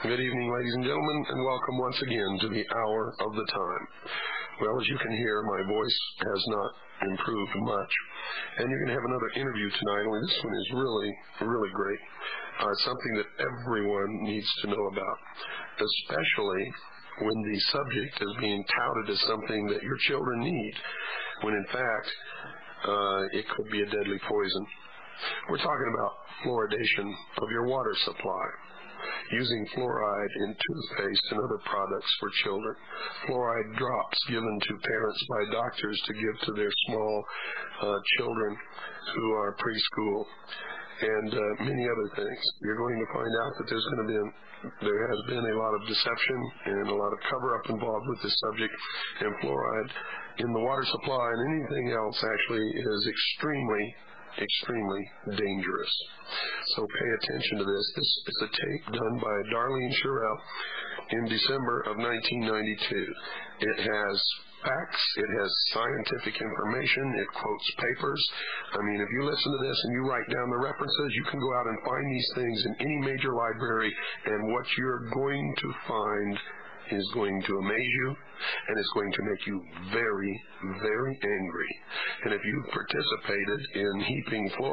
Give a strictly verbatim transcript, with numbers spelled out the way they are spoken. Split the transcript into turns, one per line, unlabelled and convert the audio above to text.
Good evening, ladies and gentlemen, and welcome once again to the Hour of the Time. Well, as you can hear, my voice has not improved much, and you're going to have another interview tonight, only this one is really, really great. Uh, something that everyone needs to know about, especially when the subject is being touted as something that your children need, when in fact, uh, it could be a deadly poison. We're talking about fluoridation of your water supply, using fluoride in toothpaste and other products for children, fluoride drops given to parents by doctors to give to their small uh, children who are preschool, and uh, many other things. You're going to find out that there's going to be a, there has been a lot of deception and a lot of cover-up involved with this subject, and fluoride in the water supply and anything else actually is extremely extremely dangerous. So pay attention to this. This is a tape done by Darlene Sherrill in December of nineteen ninety-two. It has facts, it has scientific information, it quotes papers. I mean, if you listen to this and you write down the references, you can go out and find these things in any major library, and what you're going to find is going to amaze you, and it's going to make you very, very angry. And if you participated in heaping fluoride